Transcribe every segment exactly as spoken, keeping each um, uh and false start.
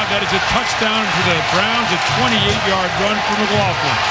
That is a touchdown for the Browns, a twenty-eight-yard run for McLaughlin.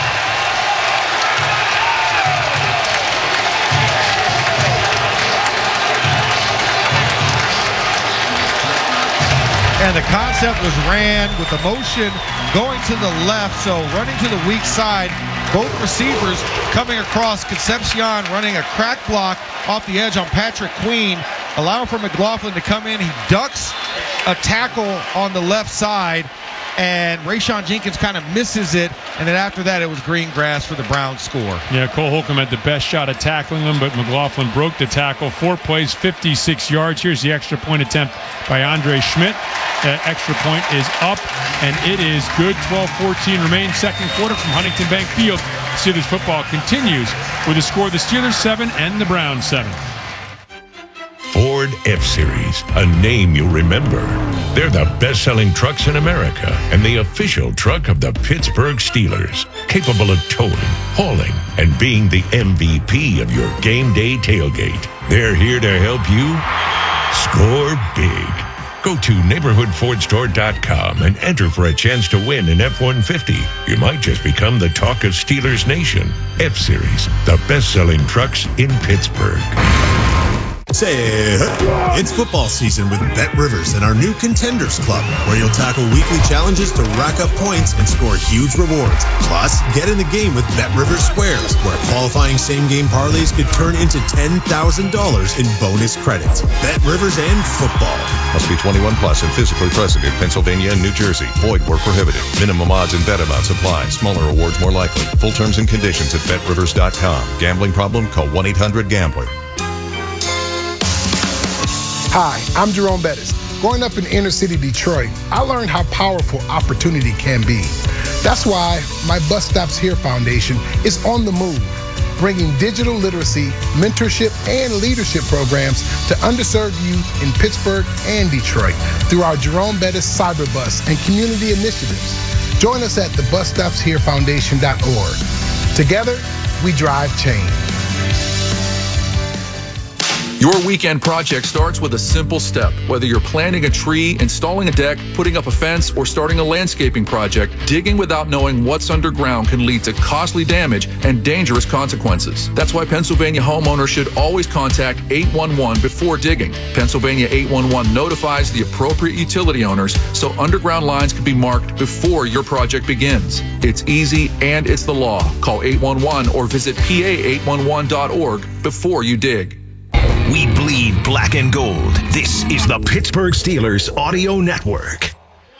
And the concept was ran with the motion going to the left, so running to the weak side. Both receivers coming across. Concepcion running a crack block off the edge on Patrick Queen, allowing for McLaughlin to come in. He ducks a tackle on the left side, and Rayshawn Jenkins kind of misses it, and then after that it was green grass for the Browns score. Yeah, Cole Holcomb had the best shot at tackling him, but McLaughlin broke the tackle. Four plays, fifty-six yards. Here's the extra point attempt by Andre Schmidt. That extra point is up, and it is good. twelve fourteen remains, second quarter from Huntington Bank Field. Steelers football continues with a score of the Steelers seven and the Browns seven. Ford F-Series, a name you'll remember. They're the best-selling trucks in America and the official truck of the Pittsburgh Steelers, capable of towing, hauling, and being the M V P of your game day tailgate. They're here to help you score big. Go to neighborhood ford store dot com and enter for a chance to win an F one fifty. You might just become the talk of Steelers Nation. F-Series, the best-selling trucks in Pittsburgh. Say, it's football season with Bet Rivers and our new Contenders Club, where you'll tackle weekly challenges to rack up points and score huge rewards. Plus, get in the game with Bet Rivers Squares, where qualifying same-game parlays could turn into ten thousand dollars in bonus credits. Bet Rivers and football. Must be twenty-one plus and physically present in Pennsylvania and New Jersey. Void where prohibited. Minimum odds and bet amounts apply. Smaller rewards more likely. Full terms and conditions at bet rivers dot com. Gambling problem? Call one eight hundred gambler. Hi, I'm Jerome Bettis. Growing up in inner city Detroit, I learned how powerful opportunity can be. That's why my Bus Stops Here Foundation is on the move, bringing digital literacy, mentorship, and leadership programs to underserved youth in Pittsburgh and Detroit through our Jerome Bettis Cyberbus and community initiatives. Join us at the bus stops here foundation dot org. Together, we drive change. Your weekend project starts with a simple step. Whether you're planting a tree, installing a deck, putting up a fence, or starting a landscaping project, digging without knowing what's underground can lead to costly damage and dangerous consequences. That's why Pennsylvania homeowners should always contact eight one one before digging. Pennsylvania eight one one notifies the appropriate utility owners so underground lines can be marked before your project begins. It's easy and it's the law. Call eight one one or visit P A eight one one dot org before you dig. We bleed black and gold. This is the Pittsburgh Steelers Audio Network.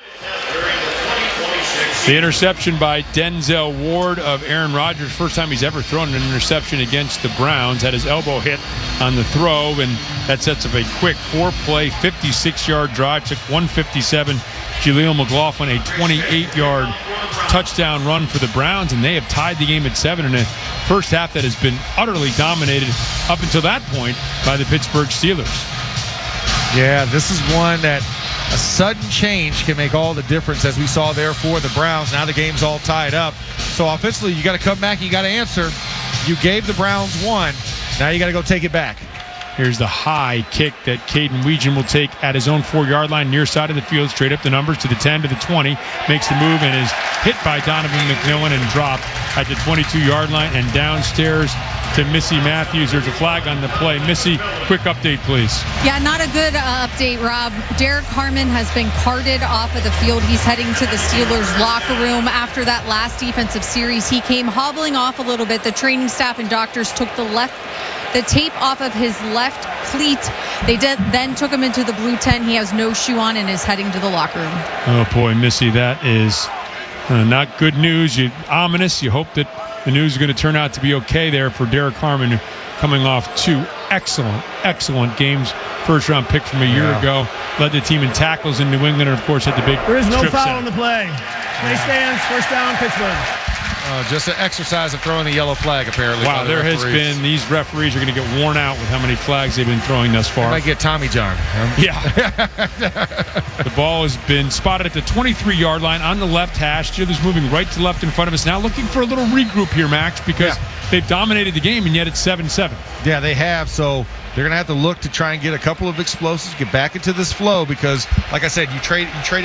The interception by Denzel Ward of Aaron Rodgers. First time he's ever thrown an interception against the Browns. Had his elbow hit on the throw, and that sets up a quick four-play, fifty-six-yard drive. Took one fifty-seven. Jaleel McLaughlin, a twenty-eight-yard touchdown run for the Browns, and they have tied the game at seven in a first half that has been utterly dominated up until that point by the Pittsburgh Steelers. Yeah, this is one that a sudden change can make all the difference, as we saw there for the Browns. Now the game's all tied up. So offensively, you got to come back and you got to answer. You gave the Browns one. Now you got to go take it back. Here's the high kick that Caden Weegan will take at his own four-yard line, near side of the field, straight up the numbers to the ten, to the twenty. Makes the move and is hit by Donovan McMillan and dropped at the twenty-two-yard line and downstairs to Missy Matthews. There's a flag on the play. Missy, quick update, please. Yeah, not a good uh, update, Rob. Derek Harmon has been carted off of the field. He's heading to the Steelers locker room after that last defensive series. He came hobbling off a little bit. The training staff and doctors took the left the tape off of his left cleat. They did, then took him into the blue tent. He has no shoe on and is heading to the locker room. Oh, boy, Missy, that is uh, not good news. You, ominous. You hope that the news is going to turn out to be okay there for Derek Harmon, coming off two excellent, excellent games. First-round pick from a year yeah. ago. Led the team in tackles in New England, and, of course, had the big There is no strip foul center. on the play. Play stands, first down, Pittsburgh. Uh, just an exercise of throwing the yellow flag, apparently. Wow, the there referees. has been, these referees are going to get worn out with how many flags they've been throwing thus far. They might get Tommy John. Huh? Yeah. The ball has been spotted at the twenty-three-yard line on the left hash. Steelers moving right to left in front of us now, looking for a little regroup here, Max, because yeah. they've dominated the game, and yet it's seven seven. Yeah, they have, so they're going to have to look to try and get a couple of explosives, get back into this flow, because, like I said, you trade you trade